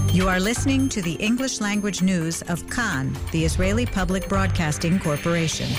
You are listening to the English language news of Kan, the Israeli Public Broadcasting Corporation.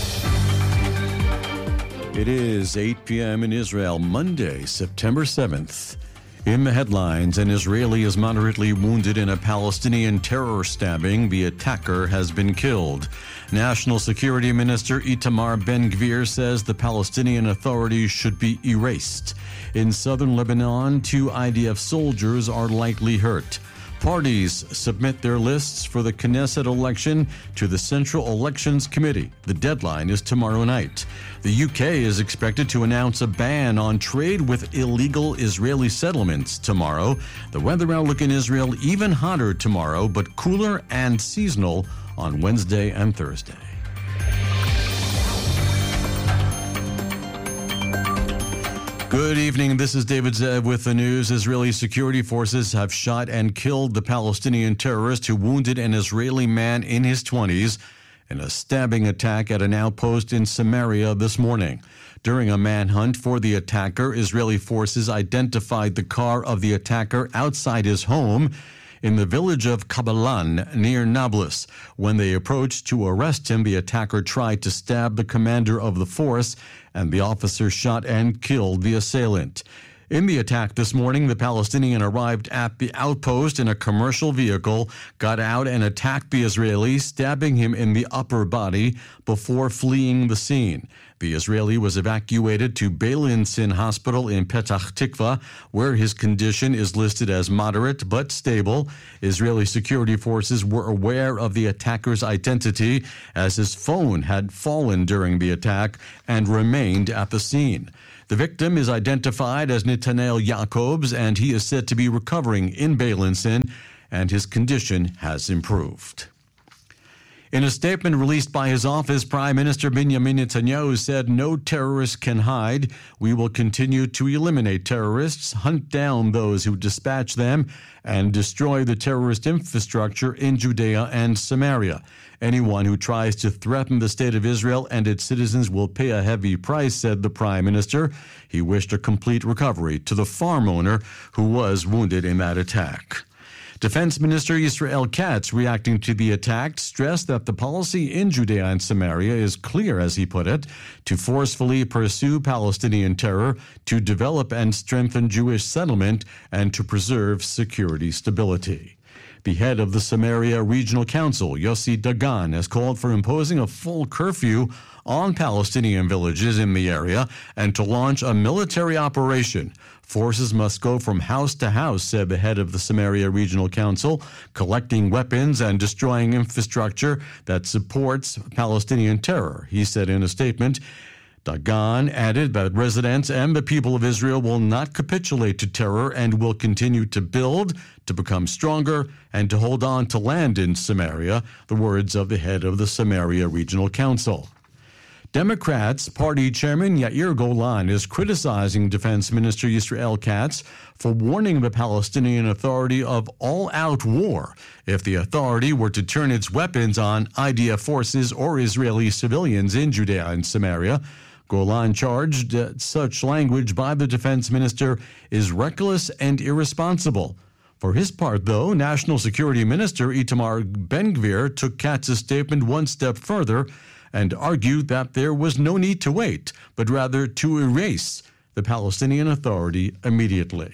It is 8 p.m. in Israel, Monday, September 7th. In the headlines, an Israeli is moderately wounded in a Palestinian terror stabbing. The attacker has been killed. National Security Minister Itamar Ben-Gvir says the Palestinian Authority should be erased. In southern Lebanon, 2 IDF soldiers are likely hurt. Parties submit their lists for the Knesset election to the Central Elections Committee. The deadline is tomorrow night. The UK is expected to announce a ban on trade with illegal Israeli settlements tomorrow. The weather outlook in Israel even hotter tomorrow, but cooler and seasonal on Wednesday and Thursday. Good evening. This is David Zev with the news. Israeli security forces have shot and killed the Palestinian terrorist who wounded an Israeli man in his 20s in a stabbing attack at an outpost in Samaria this morning. During a manhunt for the attacker, Israeli forces identified the car of the attacker outside his home in the village of Kabalan near Nablus. When they approached to arrest him, the attacker tried to stab the commander of the force, and the officer shot and killed the assailant. In the attack this morning, the Palestinian arrived at the outpost in a commercial vehicle, got out and attacked the Israeli, stabbing him in the upper body before fleeing the scene. The Israeli was evacuated to Beilinson Hospital in Petah Tikva, where his condition is listed as moderate but stable. Israeli security forces were aware of the attacker's identity, as his phone had fallen during the attack and remained at the scene. The victim is identified as Netanel Jacobs, and he is said to be recovering in Beilinson, and his condition has improved. In a statement released by his office, Prime Minister Benjamin Netanyahu said, "No terrorist can hide. We will continue to eliminate terrorists, hunt down those who dispatch them, and destroy the terrorist infrastructure in Judea and Samaria. Anyone who tries to threaten the state of Israel and its citizens will pay a heavy price," said the Prime Minister. He wished a complete recovery to the farm owner who was wounded in that attack. Defense Minister Yisrael Katz, reacting to the attack, stressed that the policy in Judea and Samaria is clear, as he put it, to forcefully pursue Palestinian terror, to develop and strengthen Jewish settlement, and to preserve security stability. The head of the Samaria Regional Council, Yossi Dagan, has called for imposing a full curfew on Palestinian villages in the area and to launch a military operation. Forces must go from house to house, said the head of the Samaria Regional Council, collecting weapons and destroying infrastructure that supports Palestinian terror. He said in a statement. Dagan added that residents and the people of Israel will not capitulate to terror and will continue to build, to become stronger, and to hold on to land in Samaria, the words of the head of the Samaria Regional Council. Democrats Party Chairman Yair Golan is criticizing Defense Minister Yisrael Katz for warning the Palestinian Authority of all-out war if the authority were to turn its weapons on IDF forces or Israeli civilians in Judea and Samaria. Golan charged that such language by the defense minister is reckless and irresponsible. For his part, though, National Security Minister Itamar Ben-Gvir took Katz's statement one step further and argued that there was no need to wait, but rather to erase the Palestinian Authority immediately.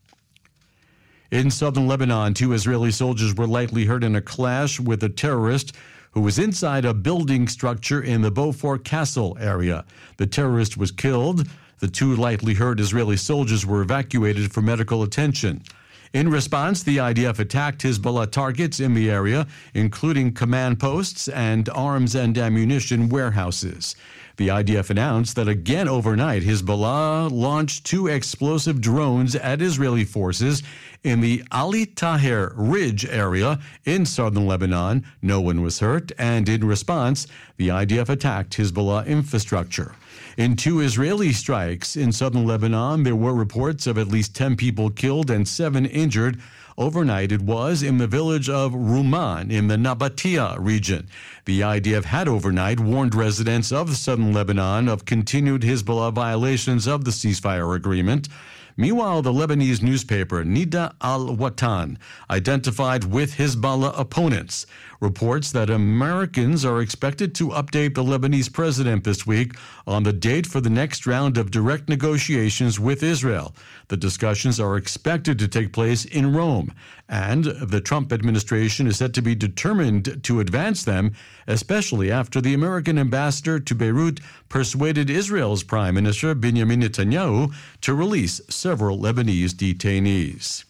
In southern Lebanon, 2 Israeli soldiers were likely hurt in a clash with a terrorist who was inside a building structure in the Beaufort Castle area. The terrorist was killed. The 2 lightly hurt Israeli soldiers were evacuated for medical attention. In response, the IDF attacked Hezbollah targets in the area, including command posts and arms and ammunition warehouses. The IDF announced that again overnight, Hezbollah launched 2 explosive drones at Israeli forces in the Ali Taher Ridge area in southern Lebanon. No one was hurt, and in response, the IDF attacked Hezbollah infrastructure. In 2 Israeli strikes in southern Lebanon, there were reports of at least 10 people killed and 7 injured. Overnight, it was in the village of Ruman in the Nabatea region. The IDF had overnight warned residents of southern Lebanon of continued Hezbollah violations of the ceasefire agreement. Meanwhile, the Lebanese newspaper Nida al-Watan, identified with Hezbollah opponents, reports that Americans are expected to update the Lebanese president this week on the date for the next round of direct negotiations with Israel. The discussions are expected to take place in Rome, and the Trump administration is said to be determined to advance them, especially after the American ambassador to Beirut persuaded Israel's Prime Minister Benjamin Netanyahu to release several Lebanese detainees.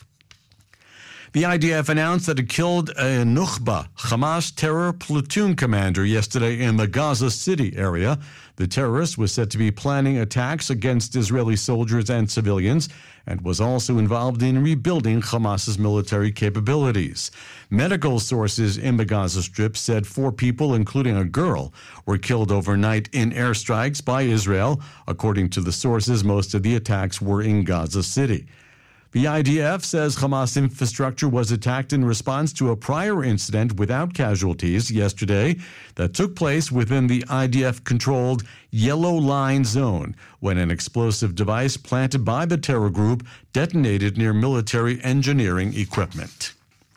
The IDF announced that it killed a Nukhba Hamas terror platoon commander yesterday in the Gaza City area. The terrorist was said to be planning attacks against Israeli soldiers and civilians and was also involved in rebuilding Hamas's military capabilities. Medical sources in the Gaza Strip said 4 people, including a girl, were killed overnight in airstrikes by Israel. According to the sources, most of the attacks were in Gaza City. The IDF says Hamas infrastructure was attacked in response to a prior incident without casualties yesterday that took place within the IDF-controlled Yellow Line zone when an explosive device planted by the terror group detonated near military engineering equipment.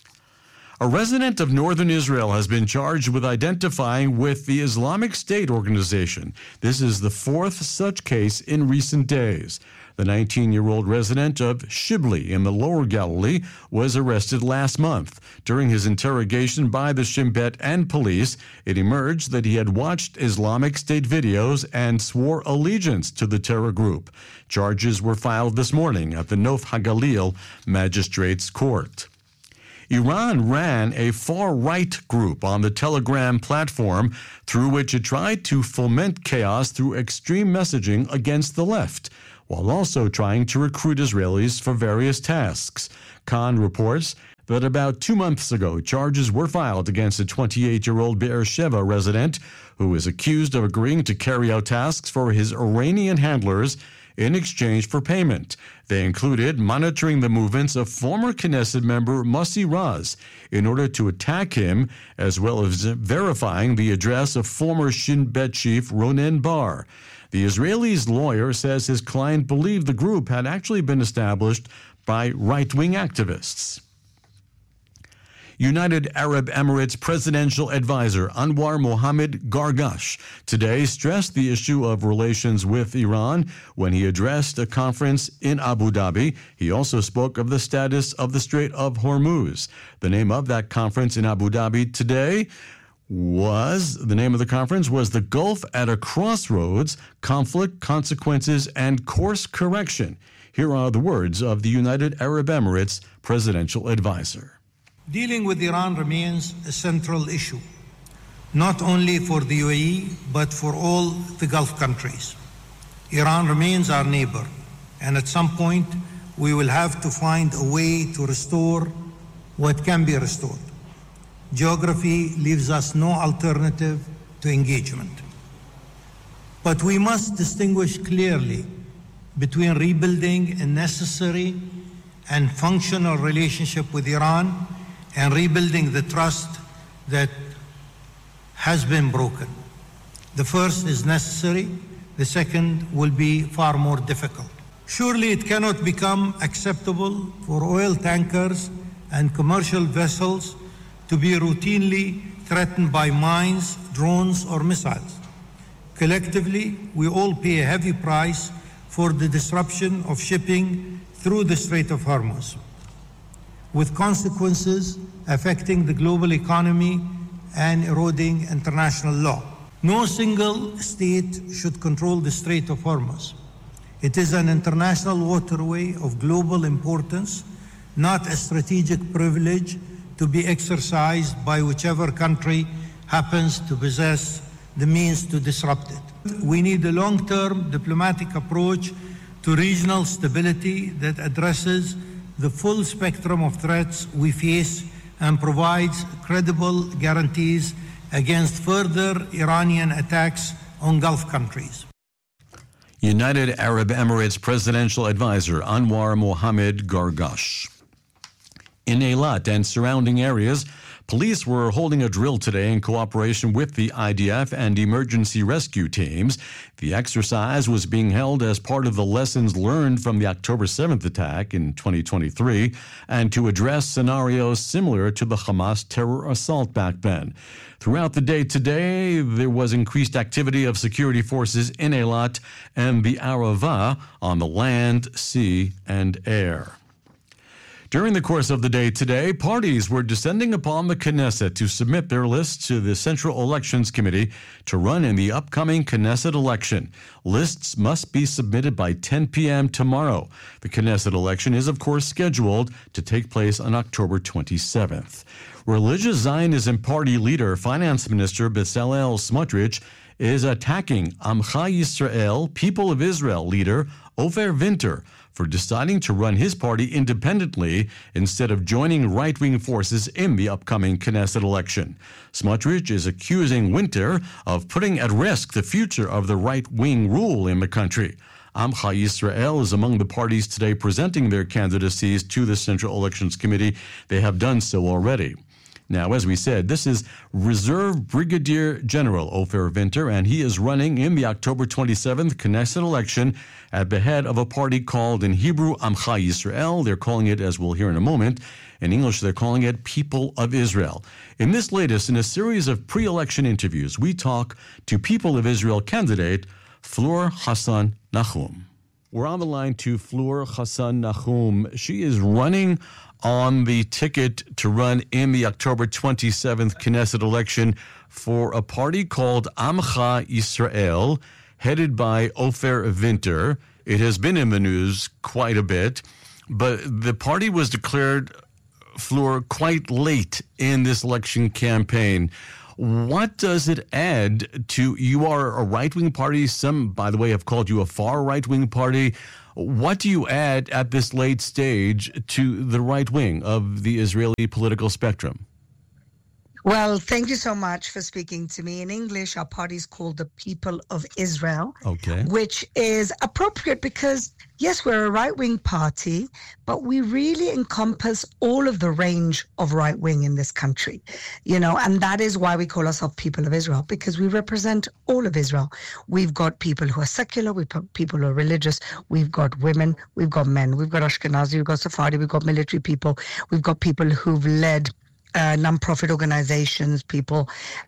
A resident of northern Israel has been charged with identifying with the Islamic State organization. This is the 4th such case in recent days. The 19-year-old resident of Shibli in the Lower Galilee was arrested last month. During his interrogation by the Shin Bet and police, it emerged that he had watched Islamic State videos and swore allegiance to the terror group. Charges were filed this morning at the Nof HaGalil Magistrates Court. Iran ran a far-right group on the Telegram platform through which it tried to foment chaos through extreme messaging against the left, while also trying to recruit Israelis for various tasks. Khan reports that about 2 months ago, charges were filed against a 28-year-old Beersheba resident who is accused of agreeing to carry out tasks for his Iranian handlers in exchange for payment. They included monitoring the movements of former Knesset member Mossi Raz in order to attack him, as well as verifying the address of former Shin Bet chief Ronen Bar. The Israeli's lawyer says his client believed the group had actually been established by right-wing activists. United Arab Emirates presidential advisor Anwar Mohammed Gargash today stressed the issue of relations with Iran when he addressed a conference in Abu Dhabi. He also spoke of the status of the Strait of Hormuz. The name of that conference in Abu Dhabi today was the Gulf at a Crossroads, Conflict, Consequences, and Course Correction. Here are the words of the United Arab Emirates presidential advisor. Dealing with Iran remains a central issue, not only for the UAE, but for all the Gulf countries. Iran remains our neighbor, and at some point we will have to find a way to restore what can be restored. Geography leaves us no alternative to engagement. But we must distinguish clearly between rebuilding a necessary and functional relationship with Iran and rebuilding the trust that has been broken. The first is necessary, the second will be far more difficult. Surely it cannot become acceptable for oil tankers and commercial vessels to be routinely threatened by mines, drones, or missiles. Collectively, we all pay a heavy price for the disruption of shipping through the Strait of Hormuz, with consequences affecting the global economy and eroding international law. No single state should control the Strait of Hormuz. It is an international waterway of global importance, not a strategic privilege to be exercised by whichever country happens to possess the means to disrupt it. We need a long-term diplomatic approach to regional stability that addresses the full spectrum of threats we face and provides credible guarantees against further Iranian attacks on Gulf countries. United Arab Emirates presidential advisor Anwar Mohammed Gargash. In Eilat and surrounding areas, Police were holding a drill today in cooperation with the IDF and emergency rescue teams. The exercise was being held as part of the lessons learned from the October 7th attack in 2023 and to address scenarios similar to the Hamas terror assault back then. Throughout the day today, there was increased activity of security forces in Eilat and the Arava on the land, sea, and air. During the course of the day today, parties were descending upon the Knesset to submit their lists to the Central Elections Committee to run in the upcoming Knesset election. Lists must be submitted by 10 p.m. tomorrow. The Knesset election is, of course, scheduled to take place on October 27th. Religious Zionism Party leader, Finance Minister Bezalel Smotrich, is attacking Amcha Yisrael, People of Israel leader Ofer Winter, for deciding to run his party independently instead of joining right-wing forces in the upcoming Knesset election. Smotrich is accusing Winter of putting at risk the future of the right-wing rule in the country. Amcha Yisrael is among the parties today presenting their candidacies to the Central Elections Committee. They have done so already. Now, as we said, this is Reserve Brigadier General Ofer Winter, and he is running in the October 27th Knesset election at the head of a party called, in Hebrew, Amcha Yisrael. They're calling it, as we'll hear in a moment, in English, they're calling it People of Israel. In this latest, in a series of pre-election interviews, we talk to People of Israel candidate Fleur Hassan Nahum. We're on the line to Fleur Hassan Nahum. She is running on the ticket to run in the October 27th Knesset election for a party called Amcha Yisrael, headed by Ofer Winter. It has been in the news quite a bit, but the party was declared, Fleur, quite late in this election campaign. What does it add to, you are a right-wing party, some, by the way, have called you a far right-wing party. What do you add at this late stage to the right wing of the Israeli political spectrum? Well, thank you so much for speaking to me. In English, our party is called the People of Israel, which is appropriate because, yes, we're a right-wing party, but we really encompass all of the range of right-wing in this country, and that is why we call ourselves People of Israel, because we represent all of Israel. We've got people who are secular, we've got people who are religious, we've got women, we've got men, we've got Ashkenazi, we've got Sephardi, we've got military people, we've got people who've led non-profit organizations, people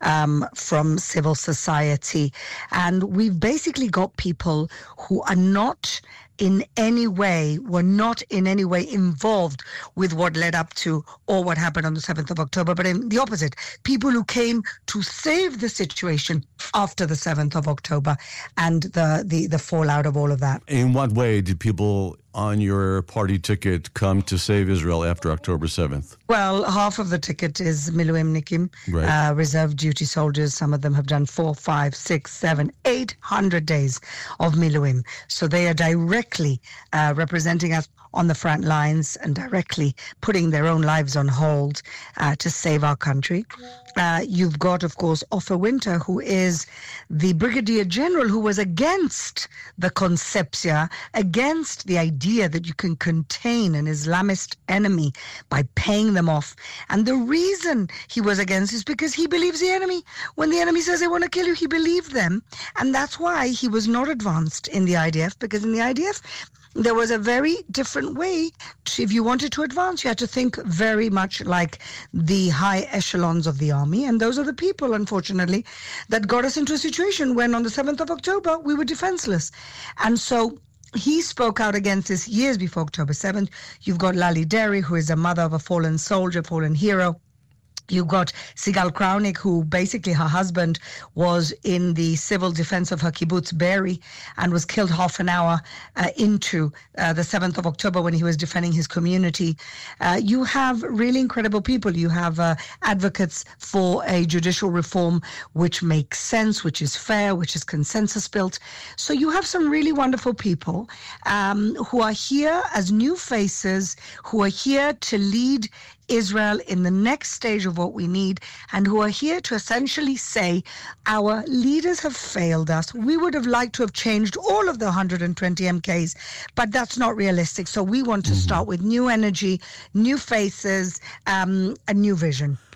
from civil society. And we've basically got people who are not in any way, were not in any way involved with what led up to or what happened on the 7th of October, but in the opposite, people who came to save the situation after the 7th of October and the fallout of all of that. In what way did people on your party ticket come to save Israel after October 7th? Well, half of the ticket is Miluimnikim, reserve duty soldiers. Some of them have done 4, 5, 6, 7, 800 days of Miluim. So they are directly representing us on the front lines and directly putting their own lives on hold to save our country. You've got, of course, Ofer Winter, who is the Brigadier General who was against the concepcia, against the idea that you can contain an Islamist enemy by paying them off. And the reason he was against is because he believes the enemy. When the enemy says they want to kill you, he believed them. And that's why he was not advanced in the IDF, because in the IDF, there was a very different way. If you wanted to advance, you had to think very much like the high echelons of the army. And those are the people, unfortunately, that got us into a situation when on the 7th of October, we were defenseless. And so he spoke out against this years before October 7th. You've got Lali Derry, who is a mother of a fallen soldier, fallen hero. You've got Sigal Kraunik, who basically her husband was in the civil defense of her kibbutz Be'eri and was killed half an hour into the 7th of October when he was defending his community. You have really incredible people. You have advocates for a judicial reform which makes sense, which is fair, which is consensus built. So you have some really wonderful people who are here as new faces, who are here to lead Israel in the next stage of what we need, and who are here to essentially say, our leaders have failed us. We would have liked to have changed all of the 120 MKs, but that's not realistic. So we want to start with new energy, new faces, a new vision.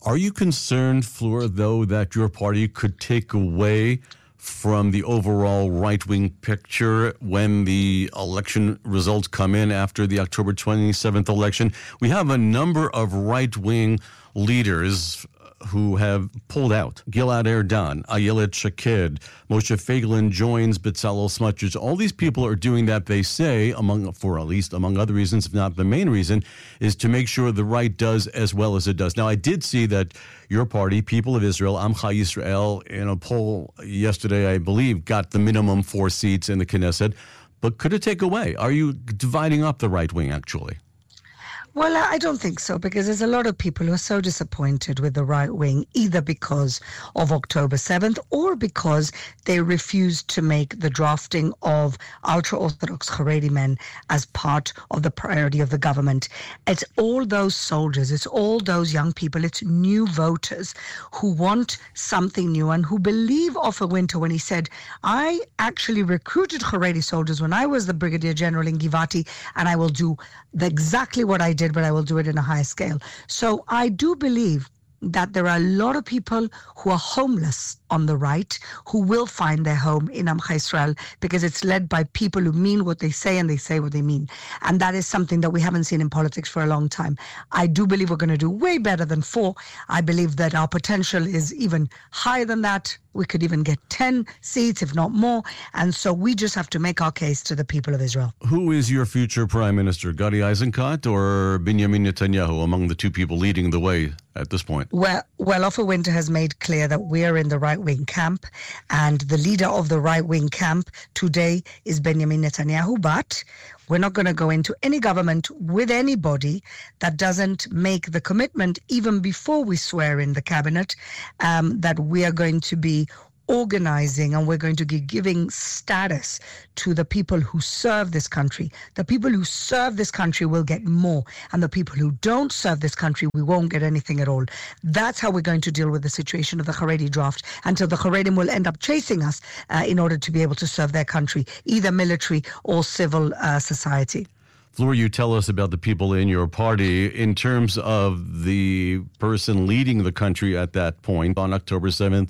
Are you concerned, Fleur, though, that your party could take away from the overall right-wing picture when the election results come in after the October 27th election? We have a number of right-wing leaders who have pulled out. Gilad Erdan, Ayelet Shaked, Moshe Feiglin joins Bezalel Smotrich. All these people are doing that, they say, among other reasons, if not the main reason, is to make sure the right does as well as it does. Now, I did see that your party, People of Israel, Amcha Yisrael, in a poll yesterday, I believe, got the minimum 4 seats in the Knesset. But could it take away? Are you dividing up the right wing, actually? Well, I don't think so, because there's a lot of people who are so disappointed with the right wing, either because of October 7th or because they refused to make the drafting of ultra-Orthodox Haredi men as part of the priority of the government. It's all those soldiers, it's all those young people, it's new voters who want something new and who believe Ofer Winter when he said, I actually recruited Haredi soldiers when I was the Brigadier General in Givati, and I will do exactly what I did, but I will do it in a higher scale. So I do believe that there are a lot of people who are homeless on the right who will find their home in Amcha Yisrael, because it's led by people who mean what they say and they say what they mean. And that is something that we haven't seen in politics for a long time. I do believe we're going to do way better than 4. I believe that our potential is even higher than that. We could even get 10 seats, if not more. And so we just have to make our case to the people of Israel. Who is your future prime minister, Gadi Eisenkot or Benjamin Netanyahu, among the two people leading the way at this point? Well, Ofer Winter has made clear that we are in the right-wing camp, and the leader of the right-wing camp today is Benjamin Netanyahu, but we're not going to go into any government with anybody that doesn't make the commitment, even before we swear in the cabinet, that we are going to be organizing and we're going to be giving status to the people who serve this country. The people who serve this country will get more, and the people who don't serve this country, we won't get anything at all. That's how we're going to deal with the situation of the Haredi draft, until the Haredim will end up chasing us in order to be able to serve their country, either military or civil society. Fleur, you tell us about the people in your party. In terms of the person leading the country at that point on October 7th,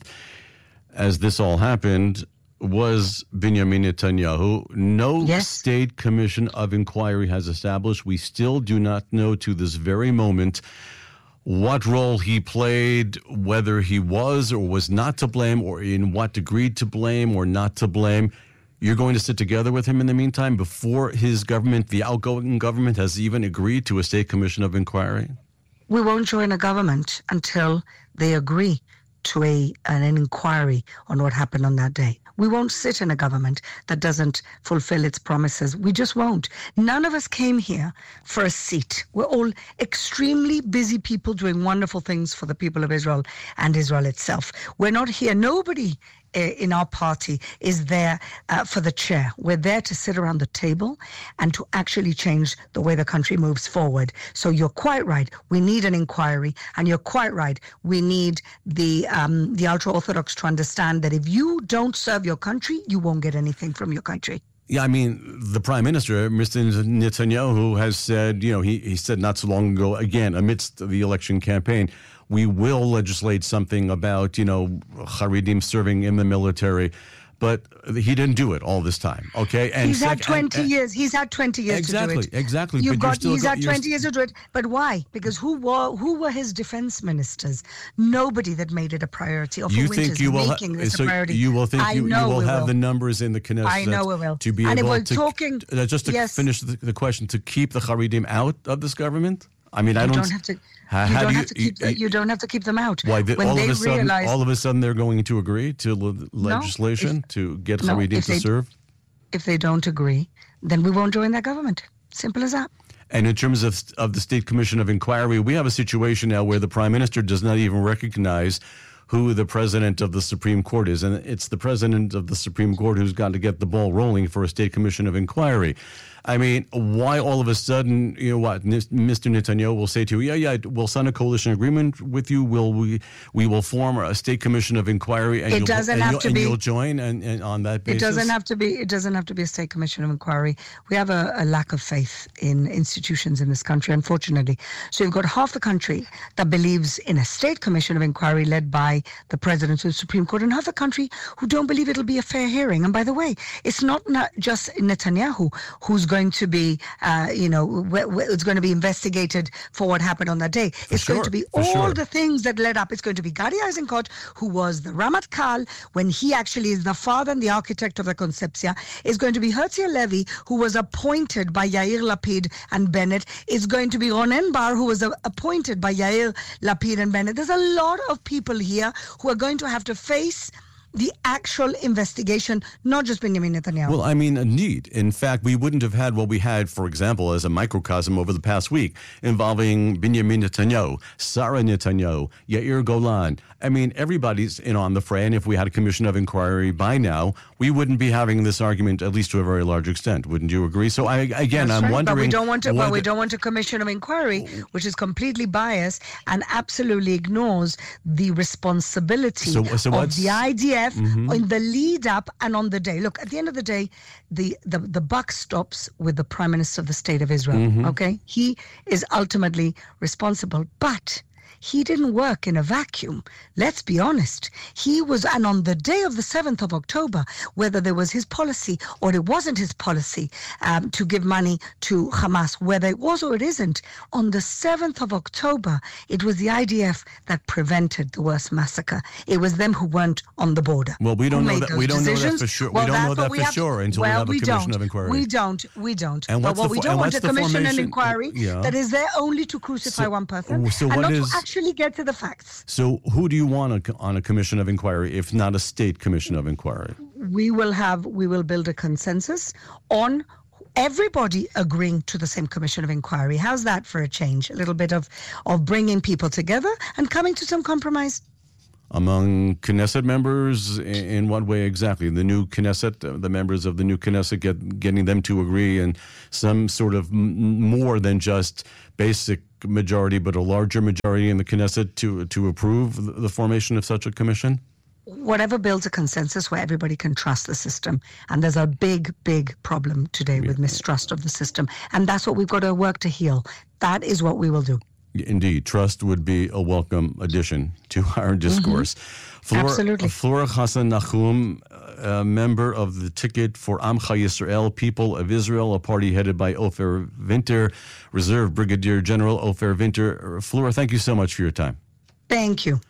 as this all happened, was Benjamin Netanyahu. No state commission of inquiry has established. We still do not know to this very moment what role he played, whether he was or was not to blame, or in what degree to blame or not to blame. You're going to sit together with him in the meantime before his government, the outgoing government, has even agreed to a state commission of inquiry? We won't join a government until they agree to an inquiry on what happened on that day. We won't sit in a government that doesn't fulfill its promises. We just won't. None of us came here for a seat. We're all extremely busy people doing wonderful things for the people of Israel and Israel itself. We're not here. Nobody in our party is there for the chair. We're there to sit around the table and to actually change the way the country moves forward. So you're quite right. We need an inquiry, and you're quite right. We need the ultra-Orthodox to understand that if you don't serve your country, you won't get anything from your country. Yeah, I mean, the Prime Minister, Mr. Netanyahu, has said, he said not so long ago, again, amidst the election campaign, we will legislate something about, Haredim serving in the military. But he didn't do it all this time, okay? And he's had 20 years. He's had 20 years to do it. Exactly. He's had 20 years to do it. But why? Because who were his defense ministers? Nobody that made it a priority. You think you will You will think you will have the numbers in the Knesset. I know we will. To be able to just to finish the question, to keep the Haredim out of this government. I mean, you don't have to keep them out. Why? All of a sudden, they're going to agree to legislation to get Haredim to serve? If they don't agree, then we won't join that government. Simple as that. And in terms of the State Commission of Inquiry, we have a situation now where the Prime Minister does not even recognize who the president of the Supreme Court is. And it's the president of the Supreme Court who's got to get the ball rolling for a state commission of inquiry. I mean, why all of a sudden, Mr. Netanyahu will say to you, we'll sign a coalition agreement with you. We will form a state commission of inquiry, and you'll join and on that basis. It doesn't have to be a state commission of inquiry. We have a lack of faith in institutions in this country, unfortunately. So you've got half the country that believes in a state commission of inquiry led by the president of the Supreme Court, and half the country who don't believe it'll be a fair hearing. And by the way, it's not just Netanyahu who's going to be, it's going to be investigated for what happened on that day. It's going to be all the things that led up. It's going to be Gadi Eisenkot, who was the Ramatkal when he actually is the father and the architect of the Concepcia. It's going to be Herzi Halevi, who was appointed by Yair Lapid and Bennett. It's going to be Ronen Bar, who was appointed by Yair Lapid and Bennett. There's a lot of people here who are going to have to face the actual investigation, not just Benjamin Netanyahu. Well, I mean, indeed. In fact, we wouldn't have had what we had, for example, as a microcosm over the past week, involving Benjamin Netanyahu, Sarah Netanyahu, Yair Golan. I mean, everybody's in on the fray, and if we had a commission of inquiry by now, we wouldn't be having this argument, at least to a very large extent. Wouldn't you agree? So, I'm wondering... But we don't want a commission of inquiry, which is completely biased and absolutely ignores the responsibility of the IDF in the lead up and on the day. Look, at the end of the day, the buck stops with the Prime Minister of the State of Israel, okay? He is ultimately responsible, but he didn't work in a vacuum. Let's be honest. And on the day of the 7th of October, whether there was his policy or it wasn't his policy to give money to Hamas, whether it was or it isn't, on the 7th of October, it was the IDF that prevented the worst massacre. It was them who weren't on the border. Well, we don't know that. We don't know that for sure. We don't know that for sure until we have a commission of inquiry. We don't. But what we don't want a commission of inquiry that is there only to crucify one person and not to actually get to the facts. So who do you want on a commission of inquiry, if not a state commission of inquiry? We will build a consensus on everybody agreeing to the same commission of inquiry. How's that for a change? A little bit of bringing people together and coming to some compromise. Among Knesset members, in what way exactly? The new Knesset, the members of the new Knesset, getting them to agree in some sort of more than just basic majority, but a larger majority in the Knesset to approve the formation of such a commission? Whatever builds a consensus where everybody can trust the system. And there's a big, big problem today with mistrust of the system. And that's what we've got to work to heal. That is what we will do. Indeed, trust would be a welcome addition to our discourse. Absolutely. Flora Hassan Nachum, a member of the Ticket for Amcha Yisrael, People of Israel, a party headed by Ofer Winter, Reserve Brigadier General Ofer Winter. Flora, thank you so much for your time. Thank you.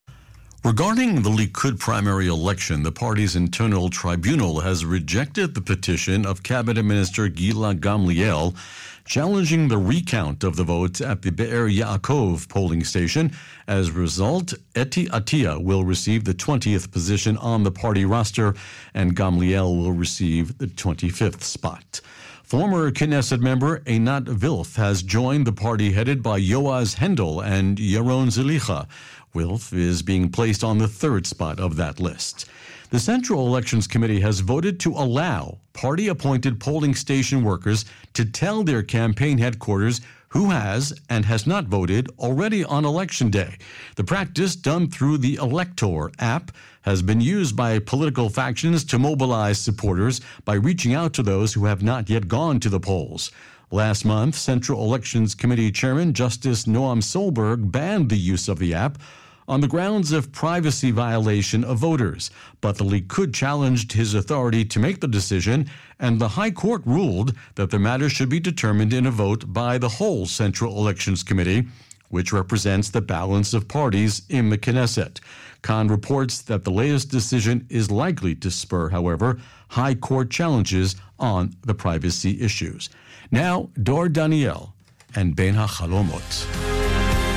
Regarding the Likud primary election, the party's internal tribunal has rejected the petition of Cabinet Minister Gila Gamliel challenging the recount of the votes at the Be'er Yaakov polling station. As a result, Eti Atiyah will receive the 20th position on the party roster, and Gamliel will receive the 25th spot. Former Knesset member Einat Wilf has joined the party headed by Yoaz Hendel and Yaron Zelicha. Wilf is being placed on the third spot of that list. The Central Elections Committee has voted to allow party-appointed polling station workers to tell their campaign headquarters who has and has not voted already on Election Day. The practice, done through the Elector app, has been used by political factions to mobilize supporters by reaching out to those who have not yet gone to the polls. Last month, Central Elections Committee Chairman Justice Noam Solberg banned the use of the app on the grounds of privacy violation of voters. But the Likud challenged his authority to make the decision, and the High Court ruled that the matter should be determined in a vote by the whole Central Elections Committee, which represents the balance of parties in the Knesset. Khan reports that the latest decision is likely to spur, however, High Court challenges on the privacy issues. Now, Dor Daniel and Ben HaChalomot.